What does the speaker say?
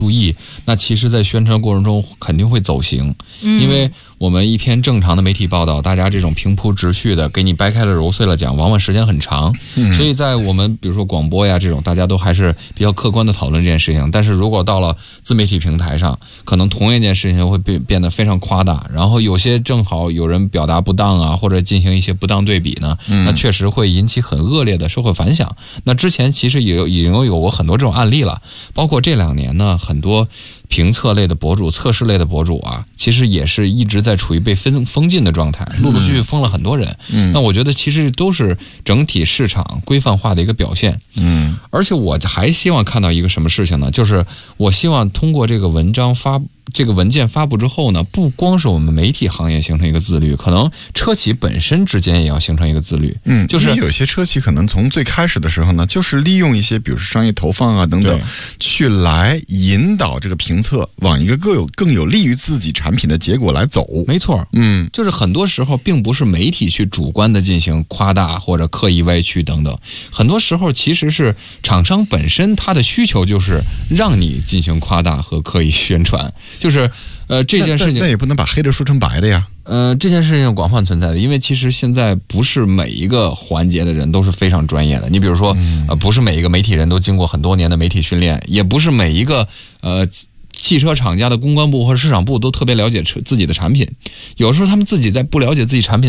注意，那其实在宣传过程中肯定会走形，因为我们一篇正常的媒体报道，大家这种平铺直叙的给你掰开了揉碎了讲，往往时间很长，所以在我们比如说广播呀这种，大家都还是比较客观的讨论这件事情。但是如果到了自媒体平台上，可能同一件事情会变得非常夸大，然后有些正好有人表达不当啊，或者进行一些不当对比呢，那确实会引起很恶劣的社会反响。那之前其实已经有过很多这种案例了，包括这2年呢，很多评测类的博主、测试类的博主啊，其实也是一直在处于被封禁的状态，陆陆续续封了很多人。那我觉得其实都是整体市场规范化的一个表现。而且我还希望看到一个什么事情呢？就是我希望通过这个文件发布之后呢，不光是我们媒体行业形成一个自律，可能车企本身之间也要形成一个自律。 就是有些车企可能从最开始的时候呢，就是利用一些比如说商业投放啊等等，去来引导这个评测往一个更有利于自己产品的结果来走。 没错，就是很多时候并不是媒体去主观的进行夸大或者刻意歪曲等等，很多时候其实是厂商本身他的需求就是让你进行夸大和刻意宣传。就是这件事情那也不能把黑的说成白的呀。 这件事情广泛存在的，因为其实现在不是每一个环节的人都是非常专业的。你比如说，不是每一个媒体人都经过很多年的媒体训练，也不是每一个汽车厂家的公关部或者市场部都特别了解自己的产品。有时候他们自己在不了解自己产品